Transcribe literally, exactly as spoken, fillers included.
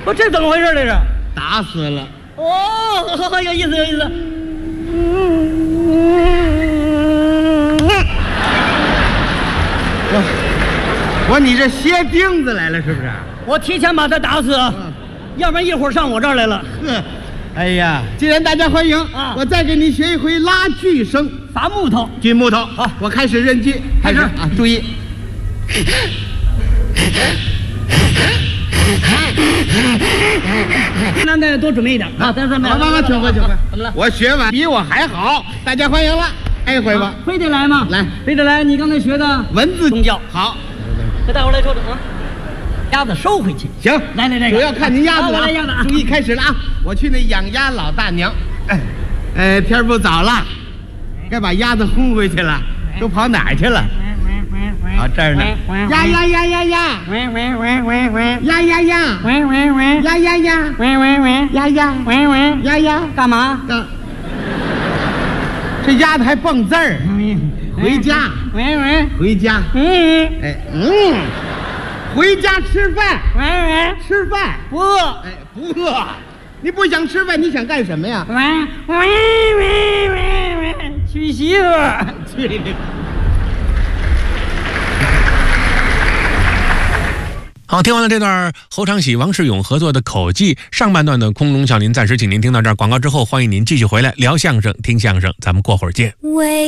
我这怎么回事？这是打死了。 哦，有意思，有意思。 我我你这鞋钉子来了是不是？ 我提前把他打死， 嗯、 要不然一会儿上我这儿来了。 呵，哎呀，既然大家欢迎啊，我再给你学一回拉锯声， 伐木头， 锯木头。 好， 我开始认锯， 开始啊，注意。 那再多准备一点啊！咱咱们， 好，好，好，请回，请回。 怎么了？ 我学完比我还好，大家欢迎了。哎，回吧， 非得来吗？ 来， 非得来。你刚才学的文字宗教， 好， 给大伙来说说啊。鸭子收回去。 行， 来来来， 主要看您鸭子了。 来鸭子， 注意开始了啊！我去那养鸭老大娘。哎，呃，天不早了，该把鸭子轰回去了，都跑哪儿去了？好，这儿呢。呀呀呀呀呀！喂喂喂喂喂！呀呀呀！喂喂喂！呀呀呀！喂喂喂！呀呀！喂喂！呀呀！ 干嘛？ 干。这鸭子还蹦字儿。回家。 喂喂！ 回家。 嗯。 哎嗯。回家吃饭。 喂喂！ 吃饭。 不饿。 哎，不饿。你不想吃饭，你想干什么呀？ 喂喂喂喂喂！娶媳妇儿。 去你！ 好，听完了这段侯长喜、王世勇合作的口技上半段的空中小林暂时请您听到这儿，广告之后欢迎您继续回来聊相声、听相声，咱们过会儿见。喂。